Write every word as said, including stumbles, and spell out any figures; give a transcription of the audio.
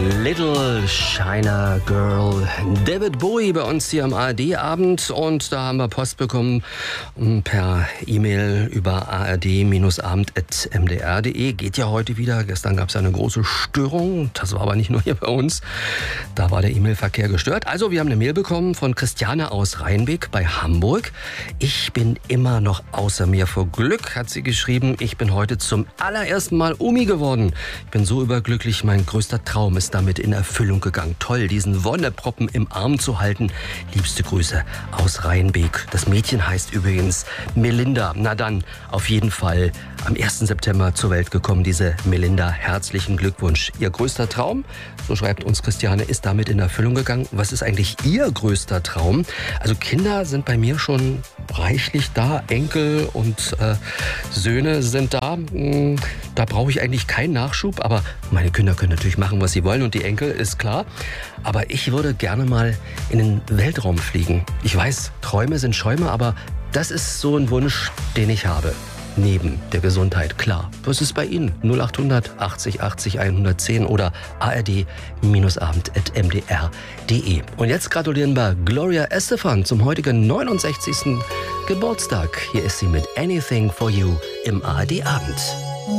Little China Girl. David Bowie bei uns hier am A R D-Abend und da haben wir Post bekommen per E-Mail über a r d abend at m d r punkt d e. Geht ja heute wieder. Gestern gab es ja eine große Störung. Das war aber nicht nur hier bei uns. Da war der E-Mail-Verkehr gestört. Also wir haben eine Mail bekommen von Christiane aus Rheinbeck bei Hamburg. Ich bin immer noch außer mir vor Glück, hat sie geschrieben. Ich bin heute zum allerersten Mal Omi geworden. Ich bin so überglücklich. Mein größter Traum ist damit in Erfüllung gegangen. Toll, diesen Wonneproppen im Arm zu halten. Liebste Grüße aus Rheinbeck. Das Mädchen heißt übrigens Melinda. Na dann, auf jeden Fall am ersten September zur Welt gekommen, diese Melinda. Herzlichen Glückwunsch. Ihr größter Traum, so schreibt uns Christiane, ist damit in Erfüllung gegangen. Was ist eigentlich Ihr größter Traum? Also Kinder sind bei mir schon reichlich da. Enkel und äh, Söhne sind da. Da brauche ich eigentlich keinen Nachschub, aber meine Kinder können natürlich machen, was sie wollen und die Enkel, ist klar. Aber ich würde gerne mal in den Weltraum fliegen. Ich weiß, Träume sind Schäume, aber das ist so ein Wunsch, den ich habe. Neben der Gesundheit, klar. Was ist bei Ihnen? null acht hundert achtzig achtzig hundertzehn oder a r d abend at m d r punkt d e. Und jetzt gratulieren wir Gloria Estefan zum heutigen neunundsechzigsten Geburtstag. Hier ist sie mit Anything for You im A R D-Abend.